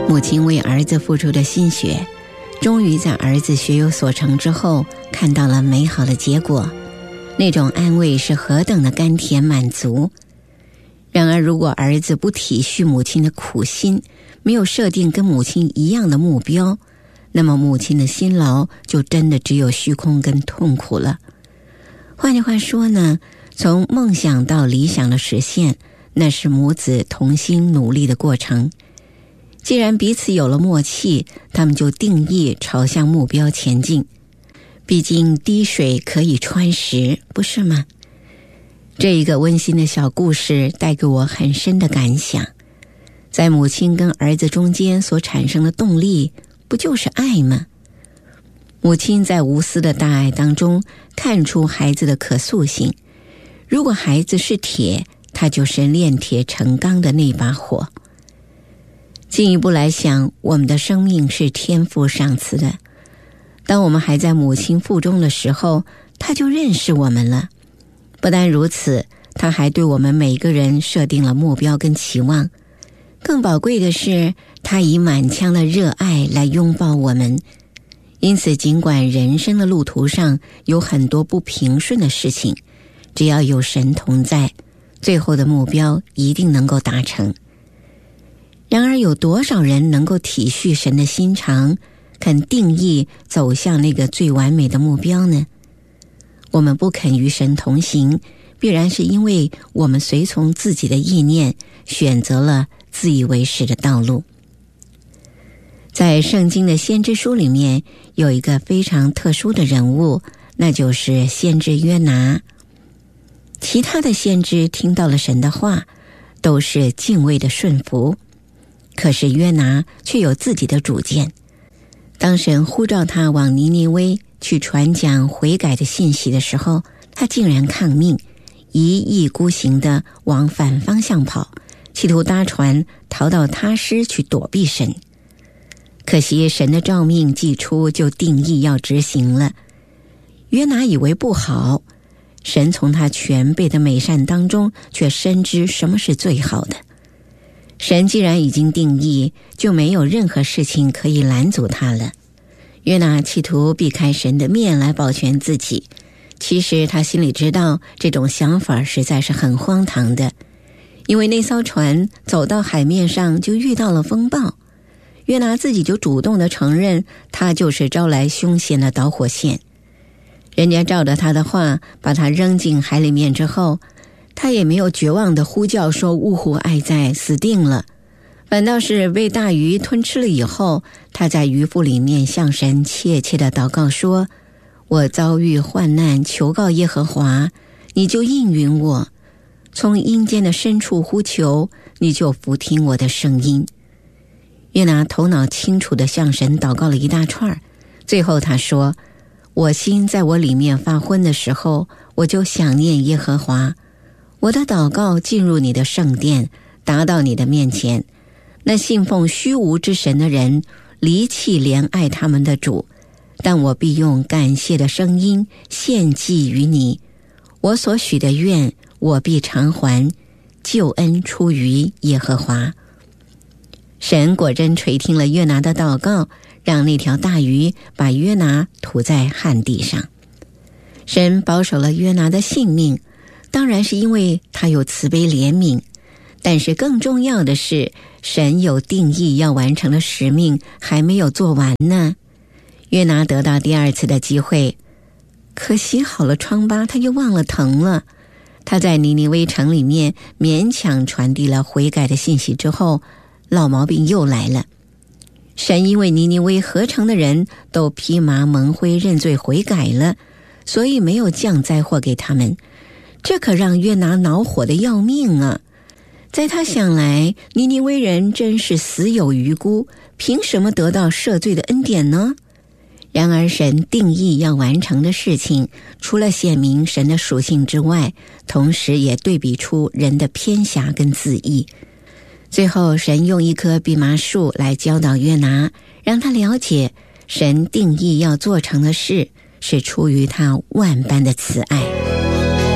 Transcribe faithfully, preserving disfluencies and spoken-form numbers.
母亲为儿子付出的心血，终于在儿子学有所成之后，看到了美好的结果，那种安慰是何等的甘甜满足。然而，如果儿子不体恤母亲的苦心，没有设定跟母亲一样的目标，那么母亲的辛劳就真的只有虚空跟痛苦了。换句话说呢，从梦想到理想的实现，那是母子同心努力的过程。既然彼此有了默契，他们就定义朝向目标前进。毕竟滴水可以穿石，不是吗？这一个温馨的小故事带给我很深的感想，在母亲跟儿子中间所产生的动力，不就是爱吗？母亲在无私的大爱当中看出孩子的可塑性，如果孩子是铁，他就是炼铁成钢的那把火。进一步来想，我们的生命是天父赏赐的，当我们还在母亲腹中的时候，他就认识我们了。不但如此，他还对我们每个人设定了目标跟期望。更宝贵的是，他以满腔的热爱来拥抱我们。因此，尽管人生的路途上有很多不平顺的事情，只要有神同在，最后的目标一定能够达成。然而，有多少人能够体恤神的心肠，肯定义走向那个最完美的目标呢？我们不肯与神同行，必然是因为我们随从自己的意念，选择了自以为是的道路。在圣经的先知书里面，有一个非常特殊的人物，那就是先知约拿。其他的先知听到了神的话，都是敬畏的顺服，可是约拿却有自己的主见。当神呼召他往尼尼微去传讲悔改的信息的时候，他竟然抗命，一意孤行地往反方向跑，企图搭船逃到他施去躲避神。可惜神的诏命既出，就定义要执行了。约拿以为不好，神从他全备的美善当中却深知什么是最好的。神既然已经定义，就没有任何事情可以拦阻他了。约拿企图避开神的面来保全自己，其实他心里知道这种想法实在是很荒唐的，因为那艘船走到海面上就遇到了风暴。约拿自己就主动地承认，他就是招来凶险的导火线。人家照着他的话把他扔进海里面之后，他也没有绝望地呼叫说呜呼哀哉，死定了。反倒是被大鱼吞吃了以后，他在鱼腹里面向神切切地祷告说，我遭遇患难，求告耶和华，你就应允我；从阴间的深处呼求，你就俯听我的声音。约拿头脑清楚地向神祷告了一大串，最后他说，我心在我里面发昏的时候，我就想念耶和华，我的祷告进入你的圣殿，达到你的面前。那信奉虚无之神的人，离弃怜爱他们的主，但我必用感谢的声音献祭于你。我所许的愿，我必偿还，救恩出于耶和华。神果真垂听了约拿的祷告，让那条大鱼把约拿吐在旱地上。神保守了约拿的性命，当然是因为他有慈悲怜悯，但是更重要的是，神有定义要完成的使命还没有做完呢。约拿得到第二次的机会，可惜好了疮疤，他又忘了疼了。他在尼尼微城里面勉强传递了悔改的信息之后，老毛病又来了。神因为尼尼微合城的人都披麻蒙灰认罪悔改了，所以没有降灾祸给他们。这可让约拿恼火的要命啊！在他想来，尼尼微人真是死有余辜，凭什么得到赦罪的恩典呢？然而神定义要完成的事情，除了显明神的属性之外，同时也对比出人的偏狭跟自义。最后神用一棵蓖麻树来教导约拿，让他了解神定义要做成的事是出于他万般的慈爱。